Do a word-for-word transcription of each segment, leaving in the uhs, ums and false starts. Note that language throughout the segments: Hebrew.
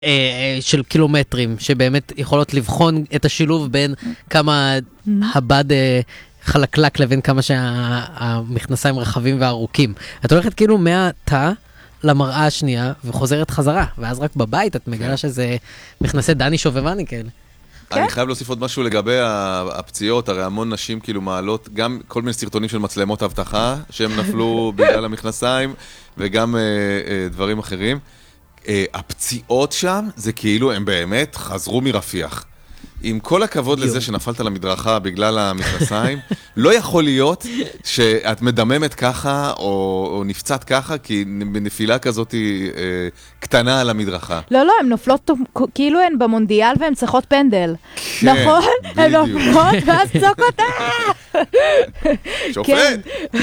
של קילומטרים, שבאמת יכולות לבחון את השילוב בין כמה הבד חלקלק לבין כמה שהמכנסיים רחבים וארוכים. את הולכת כאילו מהתא למראה השנייה וחוזרת חזרה, ואז רק בבית את מגלה שזה מכנסי דני שובבני כאלה. אני חייב להוסיף עוד משהו לגבי הפציעות, הרי המון נשים כאילו מעלות, גם כל מיני סרטונים של מצלמות הבטחה, שהם נפלו בגלל המכנסיים, וגם דברים אחרים. הפציעות שם, זה כאילו הם באמת חזרו מרפיח. עם כל הכבוד לזה שנפלת למדרכה בגלל המכנסיים, לא יכול להיות שאת מדממת ככה, או נפצעת ככה, כי בנפילה כזאת היא קטנה על המדרכה. לא, לא, הן נופלות כאילו הן במונדיאל והן צריכות פנדל. נכון? הן נופלות ואז צוקות. שופט.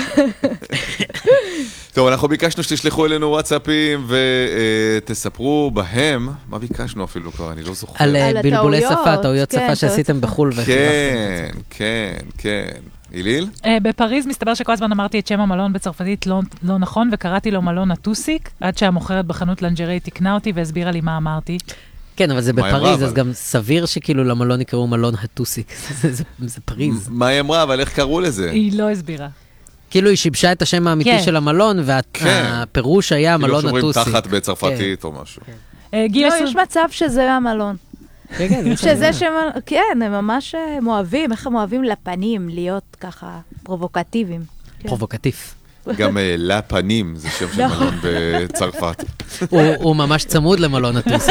טוב, אנחנו ביקשנו שתשלחו אלינו וואטסאפים ותספרו בהם, מה ביקשנו אפילו כבר, אני לא זוכר. על בלבולי שפה, טעויות שפה שעשיתם בחול. כן, כן, כן. איליל? בפריז מסתבר שכל הזמן אמרתי את שם המלון בצרפתית לא נכון, וקראתי לו מלון הטוסיק, עד שהמוכרת בחנות לנג'רי תקנה אותי והסבירה לי מה אמרתי. כן, אבל זה בפריז, אז גם סביר שכאילו למלון יקראו מלון הטוסיק. זה פריז. מה היא אמרה, אבל איך קראו לזה? היא לא הסבירה. כאילו היא שיבשה את השם האמיתי של המלון, והפירוש היה מלון הטוסיק. כאילו שאומרים תחת בצרפתית או משהו. לא, יש מצב שזה המלון. שזה שם, כן, הם ממש אוהבים, איך הם אוהבים לפנים, להיות ככה פרובוקטיביים. פרובוקטיב. גם לפנים, זה שם של מלון בצרפת. הוא ממש צמוד למלון הטוסיק.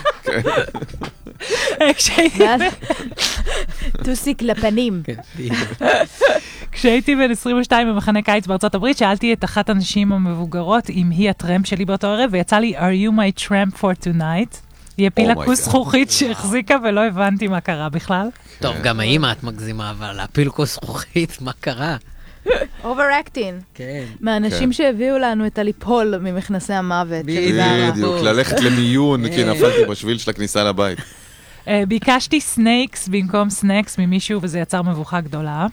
טוסיק לפנים. כשהייתי בן עשרים ושתיים במחנה קיץ בארצות הברית, שאלתי את אחת הנשים המבוגרות אם היא הטרמפ שלי באותו ערב, ויצא לי, are you my tramp for tonight? היא הפילה כוס זכוכית שהחזיקה ולא הבנתי מה קרה בכלל. טוב, גם האמא את מגזימה, אבל להפיל כוס זכוכית, מה קרה? אוברקטינג. כן. מהאנשים שהביאו לנו את הליפול ממכנסי המוות. בדיוק, ללכת למיון, כי נפלתי בשביל של הכניסה לבית. ביקשתי סנייקס במקום סנקס ממישהו, וזה יצר מבוכה גדולה.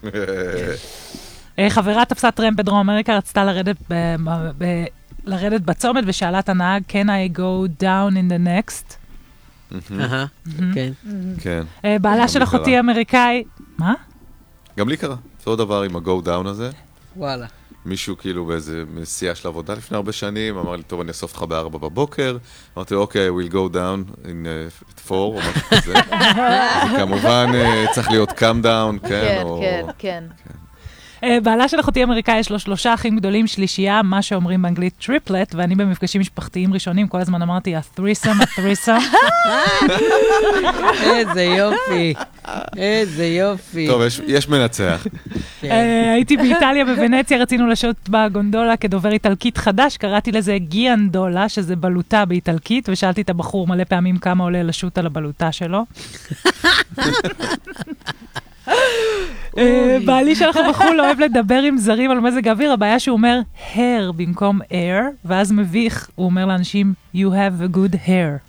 חברה תפסה טרמפ בדרום אמריקה, רצתה לרדת לרדת בצומת, ושאלה את הנהג, can I go down in the next? אהה, כן. כן. בעלה של אחותי אמריקאי, מה? גם לי קרה, זה עוד דבר עם ה-go down הזה. וואלה. מישהו כאילו באיזה מסיעה של עבודה לפני הרבה שנים, אמר לי, טוב, אני אסוף אותך בארבע בבוקר, אמרתי, אוקיי, we'll go down in four, או משהו כזה. זה כמובן צריך להיות calm down, כן, או... כן, כן, כן. בעלה של אחותי אמריקאי יש לו שלושה אחים גדולים, שלישייה, מה שאומרים באנגלית טריפלט, ואני במפגשים משפחתיים ראשונים, כל הזמן אמרתי, ה-threesome, ה-threesome. איזה יופי, איזה יופי. טוב, יש מנצח. הייתי באיטליה, בוונציה, רצינו לשוט בגונדולה כדובר איטלקית חדש, קראתי לזה גיאנדולה, שזה בלוטה באיטלקית, ושאלתי את הבחור מלא פעמים כמה עולה לשוט על הבלוטה שלו. בעלי שאנחנו בחול אוהב לדבר עם זרים על מזג האוויר, הבעיה שהוא אומר hair במקום air, ואז מביך, הוא אומר לאנשים you have a good hair.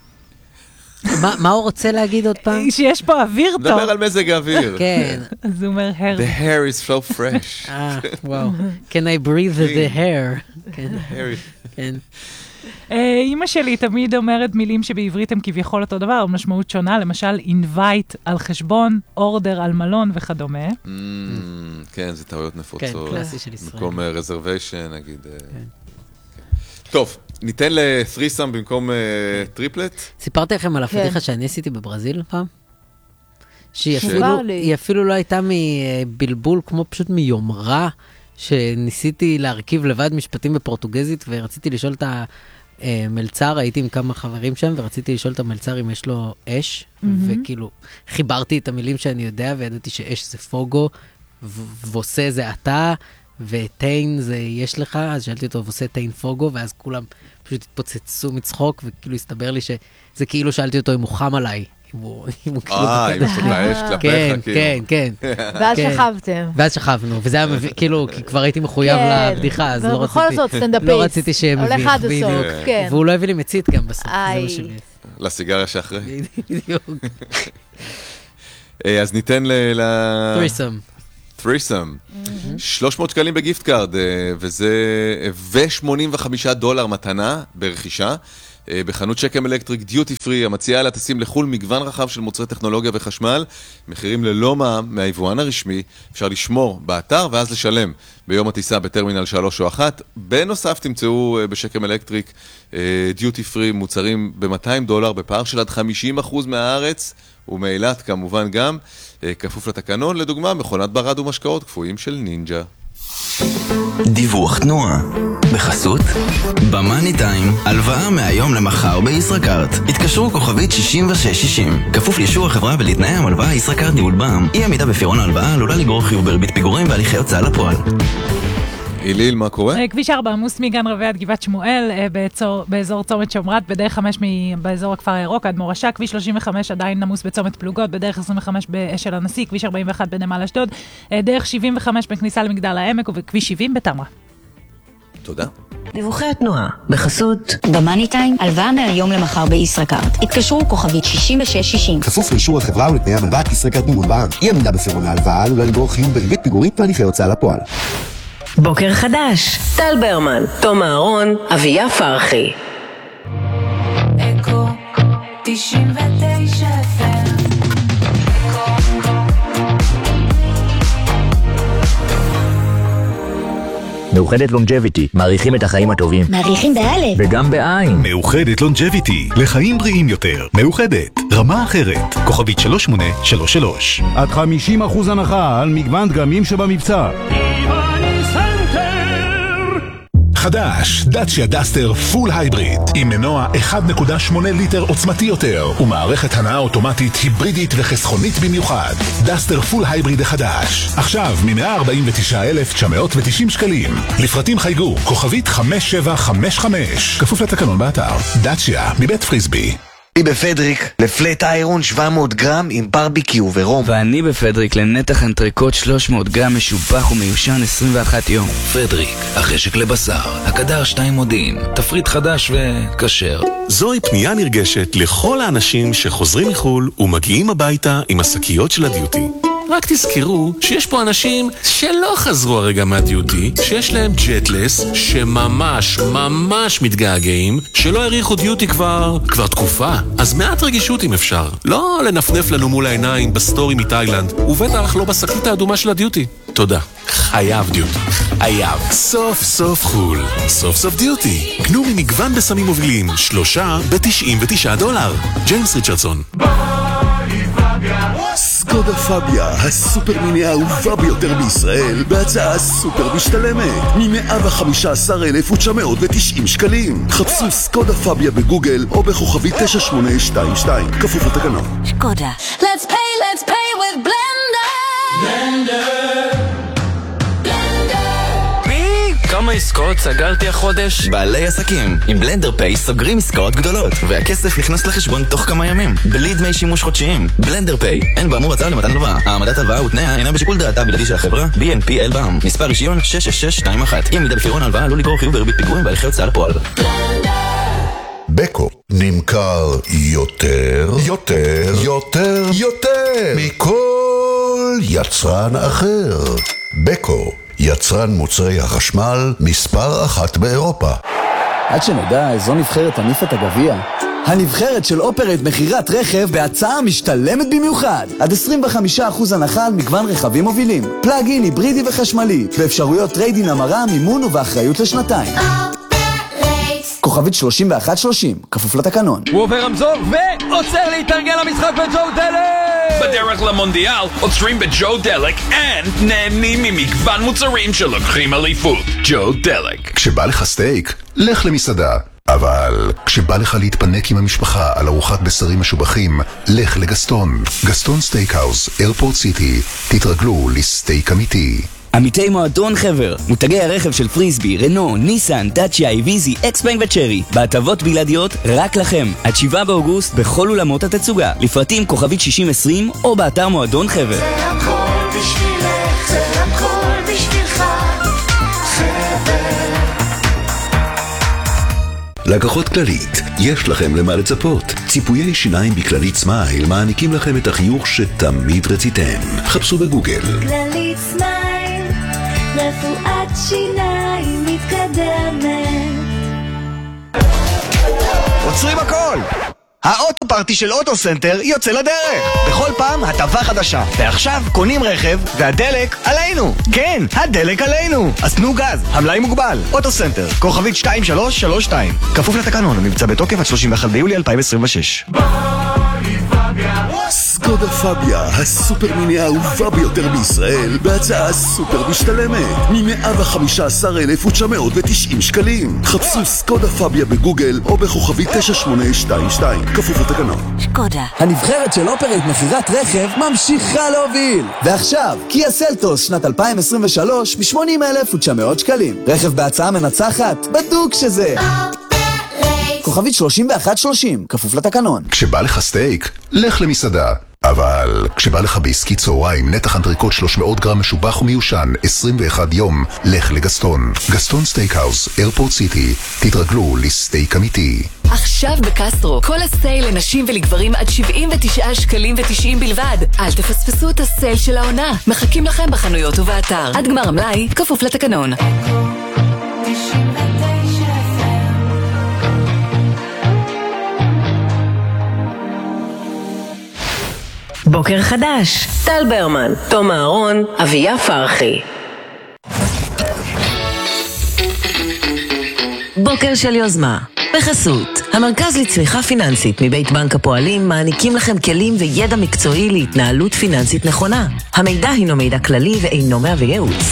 מה הוא רוצה להגיד עוד פעם? שיש פה אוויר טוב. מדבר על מזג האוויר. כן. אז הוא אומר hair. The hair is so fresh. אה, וואו. Can I breathe the hair? כן. כן. אמא שלי תמיד אומרת מילים שבעברית הם כביכול אותו דבר, או משמעות שונה, למשל invite על חשבון, order על מלון וכדומה. כן, זה טעויות נפוצות. כן, קלאסי של ישראל. במקום reservation, נגיד. טוב, ניתן ל-threesome במקום טריפלט. סיפרתי לכם על הפדיחה שאני עשיתי בברזיל פעם? שהיא אפילו לא הייתה מבלבול, כמו פשוט מיומרה, שניסיתי להרכיב לבד משפטים בפורטוגזית, ורציתי לשאול את המלצר, הייתי עם כמה חברים שם, ורציתי לשאול את המלצר אם יש לו אש, וכאילו חיברתי את המילים שאני יודע, וידעתי שאש זה פוגו, ועושה זה אתה, וטיין זה יש לך, אז שאלתי אותו, ועושה טיין פוגו, ואז כולם פשוט התפוצצו מצחוק, וכאילו הסתבר לי שזה כאילו שאלתי אותו אם הוא חם עליי. אה, אם יש לך אש כלפיך, כן, כן, כן. ואז שכבתם. ואז שכבנו, וזה היה מביא, כאילו, כי כבר הייתי מחויב לבדיחה, אז לא רציתי, בכל זאת סטנדאפיסט. לא רציתי שהם מביך. הולך עד הסוף, כן. והוא לא הביא לי מצית גם בסוף, זה מה שלי. לסיגריה שאחרי. בדיוק. אז ניתן ל... threesome. threesome. שלוש מאות שקלים בגיפט קארד, וזה ו-שמונים וחמישה דולר מתנה ברכישה. בחנות שקם אלקטריק דיוטי פרי, המציעה להטסים לחול מגוון רחב של מוצרי טכנולוגיה וחשמל, מחירים ללא מע"מ מהיבואן הרשמי, אפשר לשמור באתר ואז לשלם ביום הטיסה בטרמינל שלוש או אחת. בנוסף תמצאו בשקם אלקטריק דיוטי פרי מוצרים ב-מאתיים דולר בפער של עד חמישים אחוז מהארץ, ומאילת כמובן גם, כפוף לתקנון, לדוגמה מכונת ברד ומשקאות קפואים של נינג'ה. דיווח תנועה בחסות במאני טיים, הלוואה מהיום למחר בישראכרט. התקשרו כוכבית שישים ושש שישים, כפוף לאישור החברה ולתנאי המלוואה. ישראכרט ניהול בע"מ. אי עמידה בפירעון ההלוואה עלולה לגרור חיוב בריבית פיגורים והליכי הוצאה לפועל. איליל, מה קורה? כביש ארבע עמוס מגן רבי עד גבעת שמואל, באזור צומת שומרת, בדרך חמש באזור הכפר הירוק עד מורשה. כביש שלושים וחמש עדיין עמוס בצומת פלוגות, בדרך עשרים וחמש באשל הנשיא. כביש ארבעים ואחת בנמל אשדוד, דרך שבעים וחמש בכניסה למגדל העמק, וכביש שבעים בתמרה. תודה. דיווחי התנועה בחסות במאני טיים, הלוואה מהיום למחר בישראכרט. התקשרו כוכבית שישים ושש שישים, כפוף לאישור החברה ולתנאי המלוואה. ישראכרט ניהול בע"מ. אי עמידה בפירעון ההלוואה עלולה לגרור חיוב בריבית פיגורים והליכי הוצאה לפועל. בוקר חדש, טל ברמן, תום אהרון, אביה פרחי. אקו תשעים ותשע אף אם. מאוחדת לונג'ביטי, מעריכים את החיים הטובים. מעריכים באלף. וגם בעין. מאוחדת לונג'ביטי, לחיים בריאים יותר. מאוחדת, רמה אחרת. כוכבית שלוש שמונה שלוש שלוש. עד חמישים אחוז הנחה על מגוון דגמים שבמבצע. חדש, דאצ'יה דסטר פול הייבריד, עם מנוע אחד נקודה שמונה ליטר עוצמתי יותר, ומערכת הנעה אוטומטית היברידית וחסכונית במיוחד. דסטר פול הייבריד החדש, עכשיו מ-מאה ארבעים ותשעה אלף תשע מאות ותשעים שקלים. לפרטים חייגו, כוכבית חמש שבע חמש חמש, כפוף לתקנון באתר. דאצ'יה, מבית פריסבי. אני בפדריק לפלט איירון שבע מאות גרם עם ברביקיו ורום. ואני בפדריק לנתח אנטריקוט שלוש מאות גרם משובח ומיושן עשרים ואחת יום. פדריק, החשק לבשר, הקדר שתיים מודיעין, תפריט חדש וקשר. זוהי פנייה נרגשת לכל האנשים שחוזרים מחול ומגיעים הביתה עם השקיות של הדיוטי. רק תזכרו שיש פה אנשים שלא חזרו הרגע מהדיוטי, שיש להם ג'טלס, שממש ממש מתגעגעים, שלא הריחו דיוטי כבר כבר תקופה. אז מעט רגישות אם אפשר, לא לנפנף לנו מול העיניים בסטורי מתאילנד, ובטח לא בשקית האדומה של הדיוטי. תודה. חייב דיוטי. חייב. סוף סוף חול. סוף סוף דיוטי. קנו ממגוון בסמים מובילים, שלושה ב-תשעים ותשעה דולר. ג'יימס ריצ'רדסון. סקודה פאביה, הסופר מיני האהובה ביותר בישראל, בהצעה סופר משתלמת, מ-מאה וחמישה עשר אלף ותשע מאות ותשעים שקלים. חפשו סקודה פאביה בגוגל או בכוכבית תשע שמונה שתיים שתיים, כפוף לתקנון. סקודה. Let's pay, let's pay with Blender. Blender. כמה עסקאות סגרתי החודש? בעלי עסקים עם בלנדר פיי סוגרים עסקאות גדולות והכסף נכנס לחשבון תוך כמה ימים בלי דמי שימוש חודשיים. בלנדר פיי, אין באמור הצעה למתן הלוואה. העמדת הלוואה ותנאיה אינה בשיקול דעתה בלעדי של החברה. בי אן פי אל בע"מ, מספר רישיון שש שש שש שתיים אחת. אם עמידה בפירעון הלוואה עלול לגרור חיוב בריבית פיגורים והליכי הוצאה לפועל. בקו נמכר יותר יותר יותר יותר מכל יצרן אחר. בקו, יצרן מוצרי החשמל מספר אחת באירופה. עד שנדע איזו נבחרת תניף את הגביע. הנבחרת של אופרט מחירת רכב בהצעה משתלמת במיוחד. עד עשרים וחמישה אחוז הנחה על מגוון רכבים מובילים. פלאג-אין, היברידי וחשמלי. באפשרויות טריידין המרה, מימון ובאחריות לשנתיים. כוכבית שלושים ואחת שלושים, כפוף לתקנון. הוא עובר רמזור ועוצר להתארגן למשחק בג'ו דלק! בדרך למונדיאל עוצרים בג'ו דלק ונהנים ממגוון מוצרים שלוקחים אליפות. ג'ו דלק. כשבא לך סטייק, לך למסעדה. אבל כשבא לך להתפנק עם המשפחה על ארוחת בשרים משובחים, לך לגסטון. גסטון סטייקהאוס, איירפורט סיטי. תתרגלו לסטייק אמיתי. עמיתי מועדון חבר, מותגי הרכב של פריסבי, רנו, ניסן, דאצ'יה, איביזי, אקספנג וצ'רי, בהטבות בלעדיות רק לכם, עד שבעה באוגוסט בכל אולמות התצוגה, לפרטים כוכבית שישים עשרים או באתר מועדון חבר. זה הכל בשבילך, זה הכל בשבילך, חבר. לקוחות כללית, יש לכם למה לצפות. ציפויי שיניים בכללית סמייל מעניקים לכם את החיוך שתמיד רציתם. חפשו בגוגל. כללית סמייל, רפואת שיניים מתקדמת. עוצרים הכל! האוטו פארטי של אוטו סנטר יוצא לדרך. בכל פעם הטבה חדשה. ועכשיו קונים רכב והדלק עלינו. כן, הדלק עלינו. אז תנו גז, המלאי מוגבל. אוטו סנטר, כוכבית שתיים שלוש שלוש שתיים. כפוף לתקנון, המבצע בתוקף עד שלושים ואחד ביולי אלפיים עשרים ושש. סקודה פאביה, הסופר מיני האהובה ביותר בישראל, בהצעה סופר משתלמת, מ-מאה וחמישה עשר אלף ותשע מאות ותשעים שקלים. חפשו סקודה פאביה בגוגל או בכוכבי תשע שמונה שתיים שתיים, כפוף לתקנון. סקודה. הנבחרת של אופרית מכירת רכב ממשיכה להוביל. ועכשיו, קיה סלטוס שנת אלפיים עשרים ושלוש ב-שמונים אלף ותשע מאות שקלים. רכב בהצעה מנצחת, בדוק שזה. כוכבית שלושים ואחת שלושים, כפוף לתקנון. כשבא לך סטייק, לך למסעדה. אבל כשבא לך בעסקי צהריים, נתח אנטריקוט שלוש מאות גרם משובח ומיושן, עשרים ואחד יום, לך לגסטון. גסטון סטייקהאוס, איירפורט סיטי. תתרגלו לסטייק אמיתי. עכשיו בקסטרו, כל הסייל לנשים ולגברים עד שבעים ותשעה שקלים ותשעים בלבד. אל תפספסו את הסייל של העונה. מחכים לכם בחנויות ובאתר. עד גמר המלאי, כפוף לתקנון. בוקר חדש, טל ברמן, תום אהרון, אביה פרחי. בוקר של יוזמה, בחסות המרכז לצמיחה פיננסית מבית בנק הפועלים מעניקים לכם כלים וידע מקצועי להתנהלות פיננסית נכונה. המידע הינו מידע כללי ואינו מהווה ייעוץ.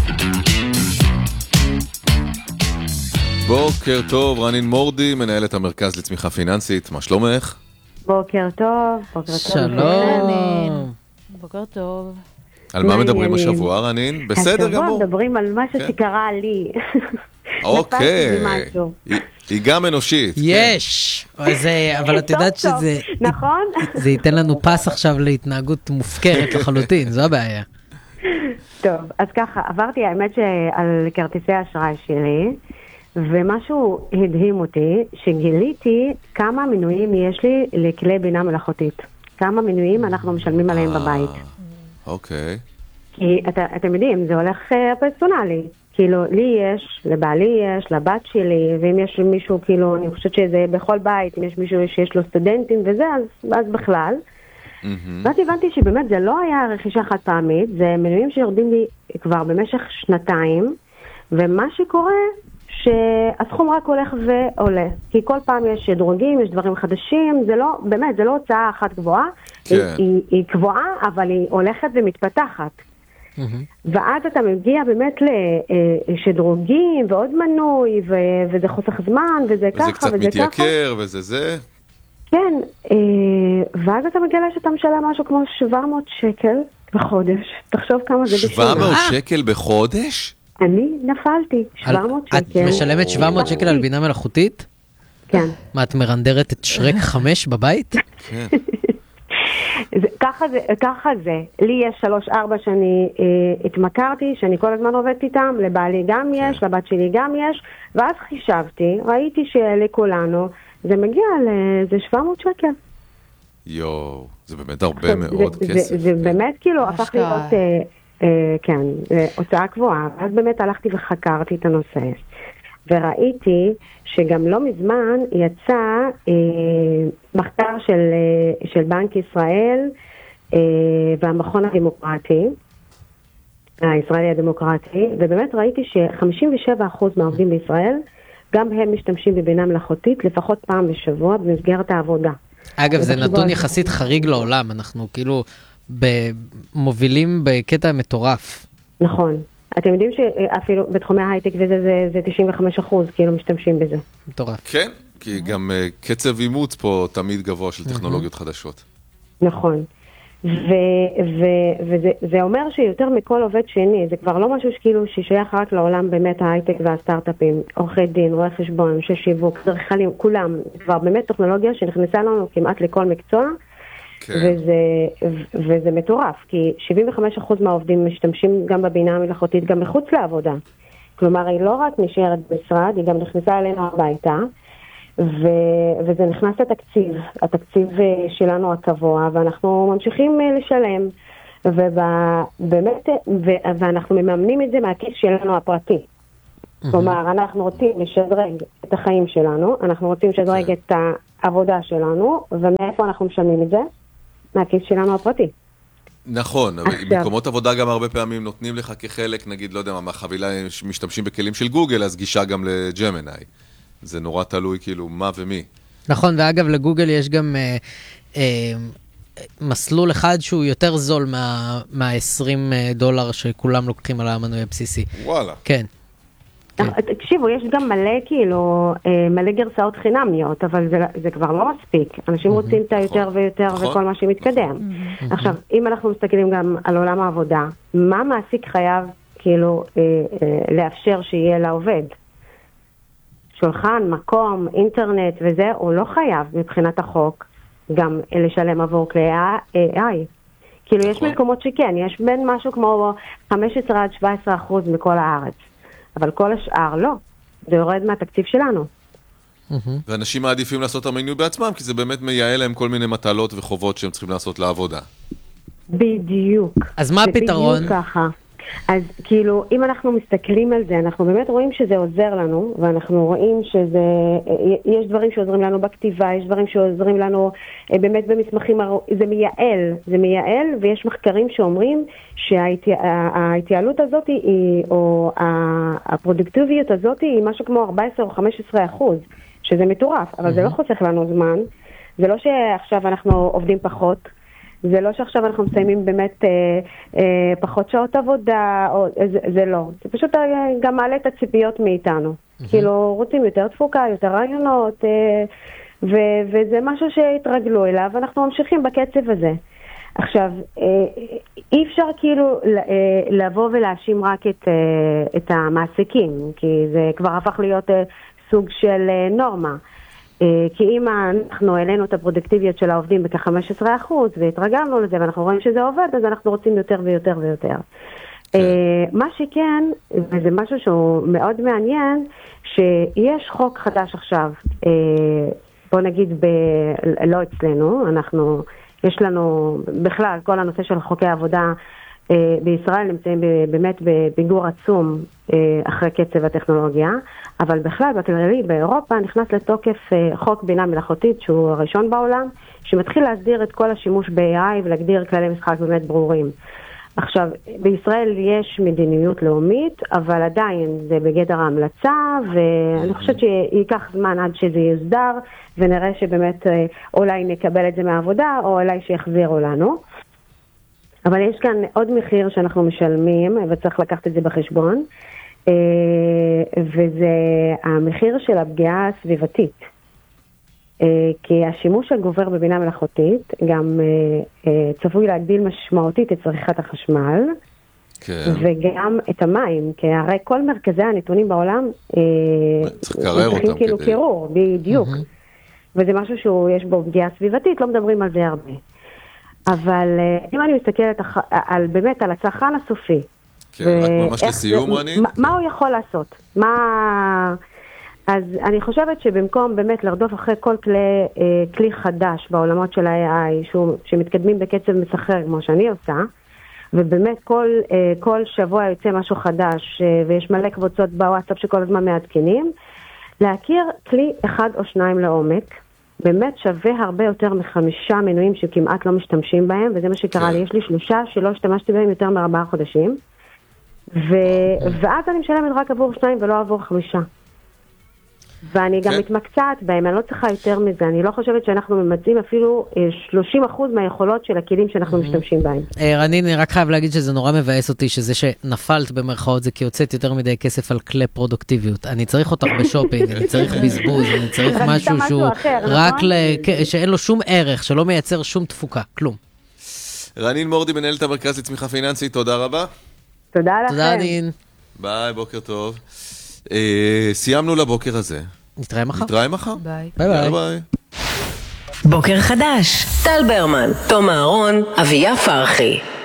בוקר טוב, רנין מורדי, מנהלת המרכז לצמיחה פיננסית, מה שלומך? בוקר טוב, בוקר טוב. שלום. בוקר טוב. על מה מדברים השבוע, רנין? בסדר גמור. השבוע מדברים על משהו שקרה לי. אוקיי. היא גם אנושית. יש. אבל את יודעת שזה... נכון? זה ייתן לנו פס עכשיו להתנהגות מופקרת לחלוטין, זו הבעיה. טוב, אז ככה, עברתי האמת שעל כרטיסי האשראי שלי, ומשהו הדהים אותי, שגיליתי כמה מנויים יש לי לכלי בינה מלאכותית. כמה מנויים אנחנו משלמים עליהם בבית. אוקיי. כי אתה, אתם יודעים, זה הולך פרסונלי. כאילו, לי יש, לבעלי יש, לבת שלי, ואם יש מישהו, כאילו, אני חושבת שזה בכל בית, אם יש מישהו שיש לו סטודנטים וזה, אז, אז בכלל. ואז הבנתי שבאמת זה לא היה רכישה חד פעמית, זה מנויים שיורדים לי כבר במשך שנתיים, ומה שקורה... שהסכום רק הולך ועולה, כי כל פעם יש שדרוגים, יש דברים חדשים, זה לא, באמת, זה לא הוצאה אחת גבוהה, כן. היא, היא, היא גבוהה, אבל היא הולכת ומתפתחת. Mm-hmm. ואז אתה מגיע באמת לשדרוגים ועוד מנוי, ו, וזה חוסך זמן, וזה ככה, וזה ככה. וזה קצת מתייקר, וזה זה. כן, ואז אתה מגלה שאתה משלם משהו כמו שבע מאות שקל בחודש. תחשוב כמה זה בשביל. שבע מאות שקל בחודש? אני נפלתי, שבע מאות שקל. את משלמת שבע מאות שקל על בינה מלאכותית? כן. מה, את מרנדרת את שרק חמש בבית? כן. ככה זה, ככה זה. לי יש שלוש ארבע שאני התמכרתי, שאני כל הזמן עובדת איתם, לבעלי גם יש, לבת שלי גם יש, ואז חישבתי, ראיתי שלכולנו, זה מגיע לזה שבע מאות שקל. יואו, זה באמת הרבה מאוד כסף. זה באמת כאילו הפך להיות... כן, הוצאה קבועה. אז באמת הלכתי וחקרתי את הנושא, וראיתי שגם לא מזמן יצא מחקר של, של בנק ישראל והמכון הדמוקרטי, הישראלי הדמוקרטי, ובאמת ראיתי ש-חמישים ושבע אחוז מהעובדים בישראל, גם הם משתמשים בבינה מלאכותית לפחות פעם בשבוע במסגרת העבודה. אגב, זה נתון יחסית חריג לעולם, אנחנו כאילו... מובילים בקטע מטורף. נכון. אתם יודעים שאפילו בתחומי ההייטק וזה זה, זה תשעים וחמישה אחוז כאילו משתמשים בזה. מטורף. כן, כי גם קצב אימוץ פה תמיד גבוה של טכנולוגיות חדשות. נכון. וזה אומר שיותר מכל עובד שני, זה כבר לא משהו שכאילו ששייך רק לעולם באמת ההייטק והסטארט-אפים, עורכי דין, רואי חשבון, אנשי שיווק, דרכים, כולם. כבר באמת טכנולוגיה שנכנסה לנו כמעט לכל מקצוע, וזה, וזה מטורף, כי שבעים וחמישה אחוז מהעובדים משתמשים גם בבינה המלאכותית, גם מחוץ לעבודה. כלומר, היא לא רק נשארת במשרד, היא גם נכנסה אלינו הביתה, ו, וזה נכנס לתקציב, התקציב שלנו הקבוע, ואנחנו ממשיכים לשלם, ובאמת, ו, ואנחנו מממנים את זה מהכיס שלנו הפרטי. כלומר, אנחנו רוצים לשדרג את החיים שלנו, אנחנו רוצים לשדרג את העבודה שלנו, ומאיפה אנחנו משלמים את זה? מהכיס שלנו הפרטי. נכון, אבל במקומות עבודה גם הרבה פעמים נותנים לך כחלק, נגיד, לא יודע מה, מהחבילה משתמשים בכלים של גוגל, אז גישה גם לג'מיני. זה נורא תלוי כאילו מה ומי. נכון, ואגב לגוגל יש גם אה, אה, מסלול אחד שהוא יותר זול מה, מה-עשרים דולר שכולם לוקחים על המנוי הבסיסי. וואלה. כן. תקשיבו, יש גם מלא כאילו, מלא גרסאות חינמיות, אבל זה, זה כבר לא מספיק. אנשים רוצים את היותר ויותר וכל מה שמתקדם. עכשיו, אם אנחנו מסתכלים גם על עולם העבודה, מה מעסיק חייב כאילו לאפשר שיהיה לעובד? שולחן, מקום, אינטרנט וזה, הוא לא חייב מבחינת החוק גם לשלם עבור כלי איי איי. כאילו יש מקומות שכן, יש בין משהו כמו חמש עשרה עד שבע עשרה אחוז מכל הארץ. אבל כל השאר לא, זה יורד מהתקציב שלנו. ואנשים מעדיפים לעשות המינוי בעצמם, כי זה באמת מייעל להם כל מיני מטלות וחובות שהם צריכים לעשות לעבודה. בדיוק. אז מה הפתרון? בדיוק ככה. אז כאילו, אם אנחנו מסתכלים על זה, אנחנו באמת רואים שזה עוזר לנו, ואנחנו רואים שזה, יש דברים שעוזרים לנו בכתיבה, יש דברים שעוזרים לנו באמת במסמכים, זה מייעל, זה מייעל, ויש מחקרים שאומרים שההתייעלות הזאת היא, או הפרודוקטיביות הזאת היא משהו כמו ארבע עשרה או חמש עשרה אחוז, שזה מטורף, אבל זה לא חוסך לנו זמן, זה לא שעכשיו אנחנו עובדים פחות, זה לא שעכשיו אנחנו מסיימים באמת אה, אה, פחות שעות עבודה, או, זה, זה לא. זה פשוט אה, גם מעלה את הציפיות מאיתנו. Mm-hmm. כאילו רוצים יותר תפוקה, יותר רעיונות, אה, ו- וזה משהו שהתרגלו אליו, ואנחנו ממשיכים בקצב הזה. עכשיו, אה, אי אפשר כאילו אה, לבוא ולהאשים רק את, אה, את המעסיקים, כי זה כבר הפך להיות אה, סוג של אה, נורמה. כי אם אנחנו העלינו את הפרודקטיביות של העובדים בכ-חמישה עשר אחוז והתרגלנו לזה ואנחנו רואים שזה עובד, אז אנחנו רוצים יותר ויותר ויותר. מה שכן, וזה משהו שהוא מאוד מעניין, שיש חוק חדש עכשיו, בוא נגיד לא אצלנו, אנחנו, יש לנו בכלל כל הנושא של חוקי העבודה בישראל נמצאים באמת בפיגור עצום אחרי קצב הטכנולוגיה, אבל בכלל בכללי באירופה נכנס לתוקף חוק בינה מלאכותית שהוא הראשון בעולם, שמתחיל להסדיר את כל השימוש ב-איי איי ולהגדיר כללי משחק באמת ברורים. עכשיו, בישראל יש מדיניות לאומית, אבל עדיין זה בגדר ההמלצה, ואני חושבת שייקח זמן עד שזה יוסדר, ונראה שבאמת אולי נקבל את זה מהעבודה, או אולי שיחזירו לנו. אבל יש כאן עוד מחיר שאנחנו משלמים, וצריך לקחת את זה בחשבון, וזה המחיר של הפגיעה הסביבתית. כי השימוש הגובר בבינה מלאכותית גם צפוי להגדיל משמעותית את צריכת החשמל, כן. וגם את המים, כי הרי כל מרכזי הנתונים בעולם צריכים כאילו קירור, בדיוק. וזה משהו שיש בו פגיעה סביבתית, לא מדברים על זה הרבה. אבל אם אני מסתכלת על, באמת על הצרכן הסופי, כן, רק ממש לסיום, רני? מה, מה הוא יכול לעשות? מה... אז אני חושבת שבמקום באמת לרדוף אחרי כל כלי, כלי חדש בעולמות של ה-איי איי, שהוא, שמתקדמים בקצב מסחרר כמו שאני עושה, ובאמת כל, כל שבוע יוצא משהו חדש, ויש מלא קבוצות בוואטסאפ שכל הזמן מעדכנים, להכיר כלי אחד או שניים לעומק, באמת שווה הרבה יותר מחמישה מנויים שכמעט לא משתמשים בהם, וזה מה שקרה לי. יש לי שלושה שלא השתמשתי בהם יותר מארבעה חודשים, ו... ואז אני משלמת רק עבור שניים ולא עבור חמישה. ואני גם מתמקצעת בהם, אני לא צריכה יותר מזה, אני לא חושבת שאנחנו ממצאים אפילו שלושים אחוז מהיכולות של הכלים שאנחנו משתמשים בהם. רני, אני רק חייב להגיד שזה נורא מבאס אותי, שזה שנפלת במרכאות זה כי יוצאת יותר מדי כסף על כלי פרודוקטיביות. אני צריך אותך בשופינג, אני צריך בזבוז, אני צריך משהו שהוא רק, שאין לו שום ערך, שלא מייצר שום תפוקה, כלום. רנין מורדי, מנהלת המרכז לצמיחה פיננסית, תודה רבה. תודה לכם. תודה, רנין. ביי, בוקר טוב. סיימנו לבוקר הזה. נתראה מחר. נתראה מחר. ביי. ביי ביי. בוקר חדש. טל ברמן, תום אהרון, אביה פרחי.